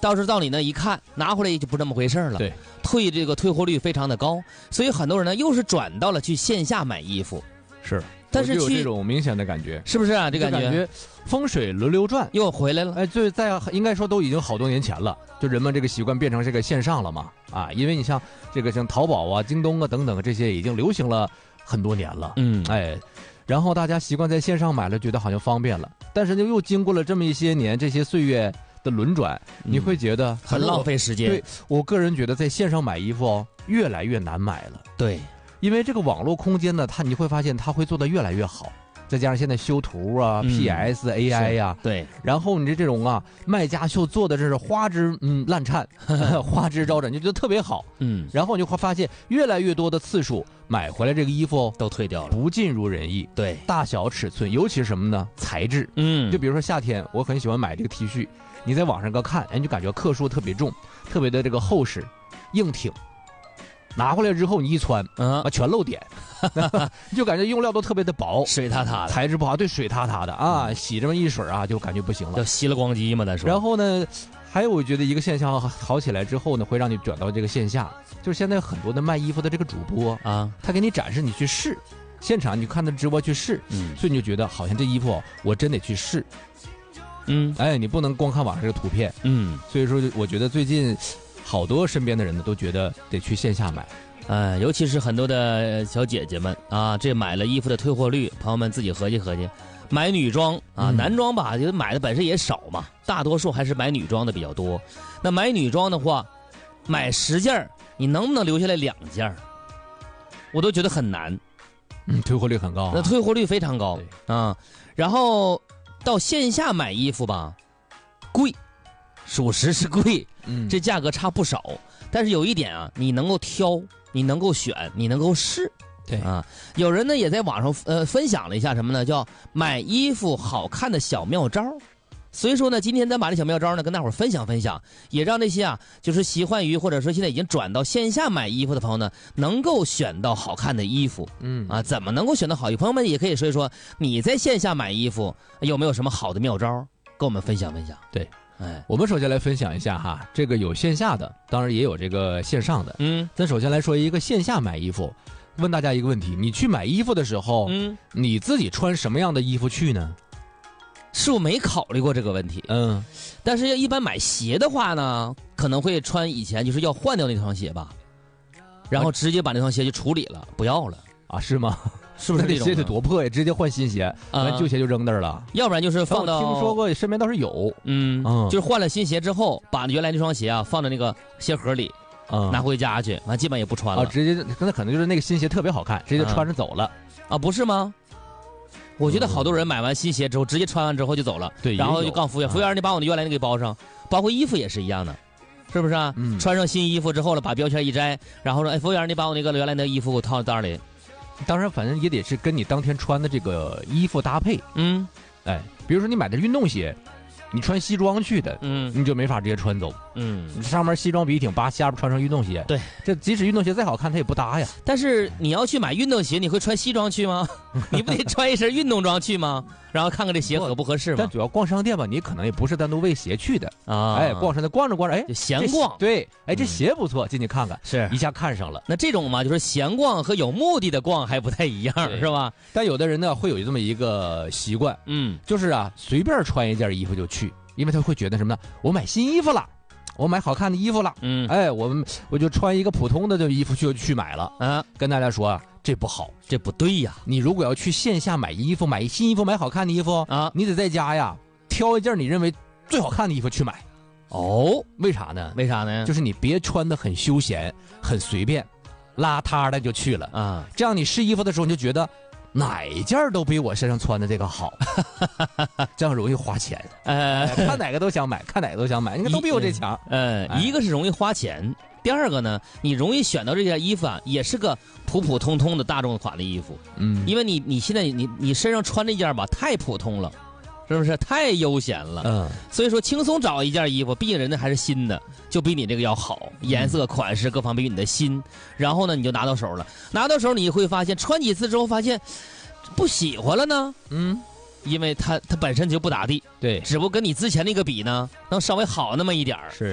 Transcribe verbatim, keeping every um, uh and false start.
到时候到你那一看，拿回来就不这么回事了。 对， 退这个退货率非常的高，所以很多人呢又是转到了去线下买衣服。 是， 但是我就有去这种明显的感觉， 是不是啊？这感感觉， 觉风水轮流转。 又回来了。 哎，对，在应该说都已经好多年前了，就人们这个习惯变成这个线上了嘛。啊，因为你像这个像淘宝啊、京东啊等等这些已经流行了很多年了。 嗯， 哎。然后大家习惯在线上买了，觉得好像方便了，但是呢，又经过了这么一些年，这些岁月的轮转， 嗯、 你会觉得很浪费时间。 对，我个人觉得在线上买衣服哦，越来越难买了。 对， 因为这个网络空间呢，它你会发现它会做得越来越好，再加上现在修图啊、嗯、P S、A I 呀、啊， 对， 然后你这这种啊，卖家秀做的这是花枝嗯烂颤，花枝招展，就觉得特别好。嗯，然后你会发现越来越多的次数。买回来这个衣服都退掉了， 不尽如人意。 对， 大小尺寸，尤其是什么呢？材质。嗯，就比如说夏天，我很喜欢买这个 T 恤，你在网上搁看，哎，你就感觉克数特别重，特别的这个厚实、硬挺。拿回来之后你一穿，啊，全露点，就感觉用料都特别的薄， 水塌塌的， 材质不好，对，水塌塌的啊，嗯、洗这么一水啊，就感觉不行了， 叫吸了光机嘛，咱说。 然后呢？还有，我觉得一个现象好起来之后呢，会让你转到这个线下，就是现在很多的卖衣服的这个主播啊，他给你展示你去试，现场你看他直播去试，嗯，所以你就觉得好像这衣服我真得去试，嗯，哎，你不能光看网上这个图片，嗯，所以说我觉得最近好多身边的人呢都觉得得去线下买， 呃，尤其是很多的小姐姐们啊，这买了衣服的退货率，朋友们自己合计合计。买女装啊，嗯、男装吧，就买的本身也少嘛，大多数还是买女装的比较多。那买女装的话，买十件你能不能留下来两件我都觉得很难。 嗯，退货率很高、啊， 那退货率非常高啊。然后到线下买衣服吧，贵，属实是贵，嗯，这价格差不少。但是有一点啊，你能够挑，你能够选，你能够试。 对啊，有人呢也在网上呃分享了一下什么呢？叫买衣服好看的小妙招。所以说呢，今天咱把这小妙招呢跟大伙儿分享分享，也让那些啊就是习惯于或者说现在已经转到线下买衣服的朋友呢，能够选到好看的衣服。嗯啊，怎么能够选到好衣服？朋友们也可以说一说你在线下买衣服有没有什么好的妙招，跟我们分享分享。 对。哎，我们首先来分享一下哈，这个有线下的，当然也有这个线上的。嗯，咱首先来说一个线下买衣服。问大家一个问题，你去买衣服的时候，嗯，你自己穿什么样的衣服去呢？ 是我没考虑过这个问题，嗯，但是要一般买鞋的话呢，可能会穿以前就是要换掉那双鞋吧，然后直接把那双鞋就处理了，不要了啊？是吗？ 是不是这种？ 那鞋得多破呀，直接换新鞋，完、嗯、旧鞋就扔那儿了。 要不然就是放到， 听说过身边倒是有， 嗯，嗯就是换了新鞋之后，把原来那双鞋啊放到那个鞋盒里。嗯，拿回家去，完基本也不穿了。 啊，直接那可能就是那个新鞋特别好看，直接穿着走了。 啊，不是吗？我觉得好多人买完新鞋之后，直接穿完之后就走了。 对， 然后就告服务员，服务员你把我的原来那给包上，包括衣服也是一样的，是不是啊？嗯。穿上新衣服之后了，把标签一摘，然后说，哎，服务员你把我那个原来那衣服给我套袋里。 当然，反正也得是跟你当天穿的这个衣服搭配。嗯。哎，比如说你买的运动鞋。你穿西装去的，嗯，你就没法直接穿走，嗯，你上面西装笔挺，把下边穿上运动鞋， 对， 这即使运动鞋再好看，它也不搭呀。 但是你要去买运动鞋，你会穿西装去吗？你不得穿一身运动装去吗？然后看看这鞋合不合适吗？ 但主要逛商店吧，你可能也不是单独为鞋去的啊。哎，逛商店逛着逛着，哎， 闲逛， 对，哎，这鞋不错，进去看看， 是一下看上了。 那这种嘛，就是闲逛和有目的的逛还不太一样，是吧？ 但有的人呢，会有这么一个习惯，嗯，就是啊，随便穿一件衣服就去。因为他会觉得什么呢？我买新衣服了，我买好看的衣服了，嗯，哎，我们我就穿一个普通的这衣服就去买了啊。跟大家说啊，这不好， 这不对呀。 你如果要去线下买衣服，买新衣服，买好看的衣服啊，你得在家呀挑一件你认为最好看的衣服去买。哦，为啥呢？ 为啥呢？ 就是你别穿的很休闲、很随便、邋遢的就去了啊。这样你试衣服的时候，你就觉得。哪一件都比我身上穿的这个好，这样容易花钱。呃，看哪个都想买，看哪个都想买，你看都比我这强。 呃，一个是容易花钱，第二个呢，你容易选到这件衣服啊，也是个普普通通的大众款的衣服。嗯，因为你你现在你你身上穿这件吧，太普通了。是不是太悠闲了？嗯，所以说轻松找一件衣服，毕竟人家还是新的，就比你这个要好，颜色、款式各方面比你的新。然后呢，你就拿到手了，拿到手你会发现，穿几次之后发现不喜欢了呢。嗯，因为它它本身就不咋地， 对， 只不过跟你之前那个比呢，能稍微好那么一点儿。 是。